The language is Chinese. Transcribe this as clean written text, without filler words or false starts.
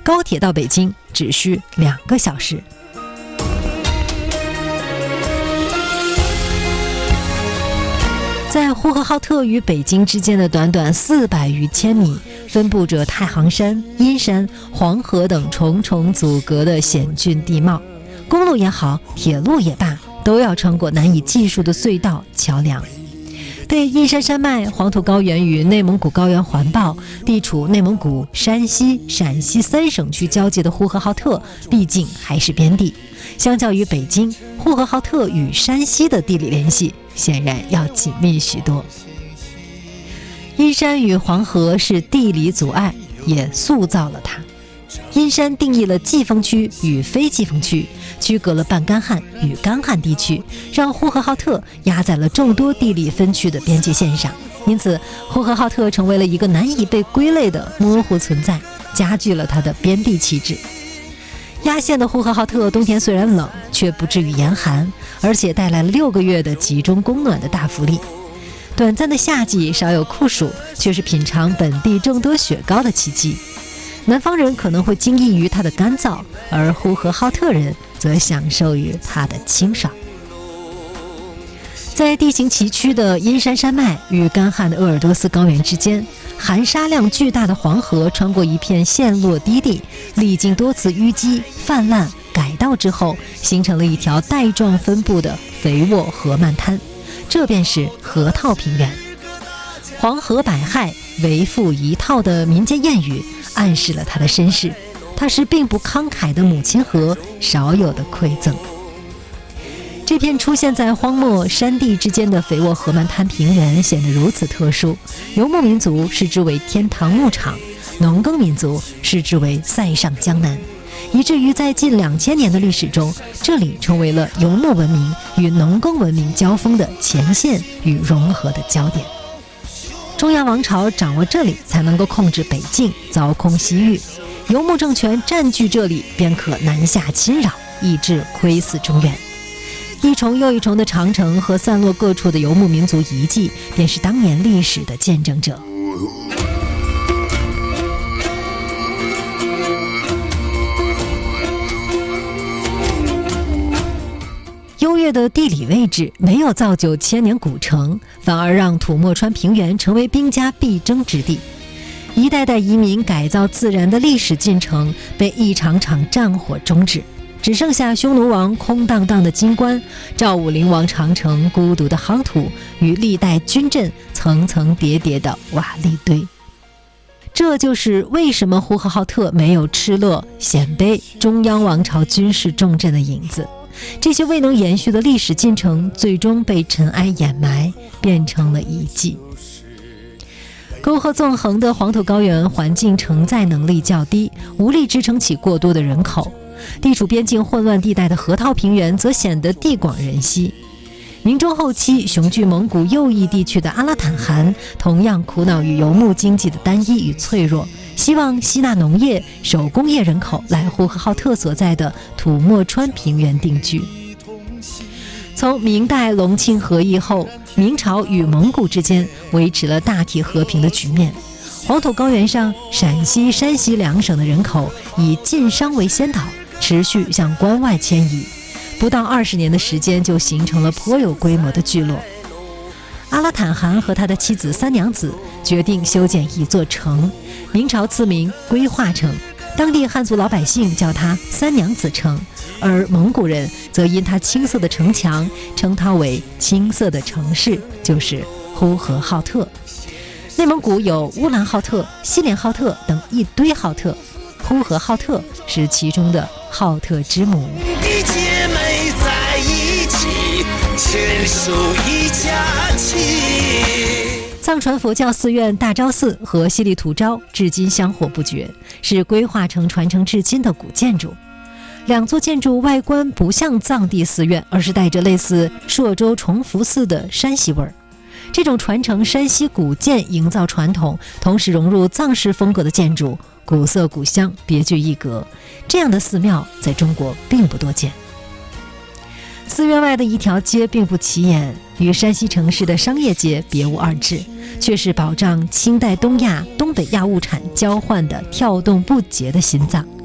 高铁到北京只需2个小时。在呼和浩特与北京之间的短短400余千米，分布着太行山、阴山、黄河等重重阻隔的险峻地貌。公路也好，铁路也罢，都要穿过难以计数的隧道、桥梁。被阴山山脉、黄土高原与内蒙古高原环抱，地处内蒙古、山西、陕西3省区交界的呼和浩特，毕竟还是边地。相较于北京，呼和浩特与山西的地理联系显然要紧密许多。阴山与黄河是地理阻碍，也塑造了它。阴山定义了季风区与非季风区，区隔了半干旱与干旱地区，让呼和浩特压在了众多地理分区的边界线上。因此，呼和浩特成为了一个难以被归类的模糊存在，加剧了它的边地气质。压线的呼和浩特冬天虽然冷，却不至于严寒，而且带来了6个月的集中供暖的大福利。短暂的夏季少有酷暑，却是品尝本地众多雪糕的奇迹。南方人可能会惊异于它的干燥，而呼和浩特人则享受于它的清爽。在地形崎岖的阴山山脉与干旱的鄂尔多斯高原之间，含沙量巨大的黄河穿过一片陷落低地，历经多次淤积、泛滥、改道之后，形成了一条带状分布的肥沃河漫滩，这便是河套平原。黄河百害，为富一套的民间谚语暗示了它的身世，它是并不慷慨的母亲河少有的馈赠。这片出现在荒漠山地之间的肥沃河漫滩平原显得如此特殊，游牧民族视之为天堂牧场，农耕民族视之为塞上江南，以至于在近2000年的历史中，这里成为了游牧文明与农耕文明交锋的前线与融合的焦点。中央王朝掌握这里，才能够控制北境，凿空西域。游牧政权占据这里，便可南下侵扰，抑制窥伺中原。一重又一重的长城和散落各处的游牧民族遗迹，便是当年历史的见证者。优越的地理位置没有造就千年古城，反而让土默川平原成为兵家必争之地。一代代移民改造自然的历史进程被一场场战火终止，只剩下匈奴王空荡荡的金棺，赵武灵王长城孤独的夯土与历代军阵层层叠叠的瓦砾堆。这就是为什么呼和浩特没有敕勒、鲜卑、中央王朝军事重镇的影子。这些未能延续的历史进程，最终被尘埃掩埋，变成了遗迹。沟壑纵横的黄土高原环境承载能力较低，无力支撑起过多的人口。地处边境混乱地带的河套平原则显得地广人稀。明中后期雄踞蒙古右翼地区的阿拉坦汗同样苦恼于游牧经济的单一与脆弱，希望吸纳农业、手工业人口来呼和浩特所在的土默川平原定居。从明代隆庆和议后，明朝与蒙古之间维持了大体和平的局面。黄土高原上，陕西、山西2省的人口以晋商为先导，持续向关外迁移，不到20年的时间就形成了颇有规模的聚落。阿拉坦汗和他的妻子三娘子决定修建一座城，明朝赐名归化城，当地汉族老百姓叫它三娘子城，而蒙古人则因它青色的城墙称它为青色的城市，就是呼和浩特。内蒙古有乌兰浩特、锡连浩特等一堆浩特，呼和浩特是其中的浩特之母。 姐妹在一起，牵手一家亲。 藏传佛教寺院大昭寺和西里图昭至今香火不绝，是归化城传承至今的古建筑。2座建筑外观不像藏地寺院，而是带着类似朔州崇福寺的山西味儿。这种传承山西古建、营造传统，同时融入藏式风格的建筑，古色古香，别具一格。这样的寺庙在中国并不多见。寺院外的一条街并不起眼， 与山西城市的商业街别无二致，却是保障清代东亚、东北亚物产交换的跳动不竭的心脏。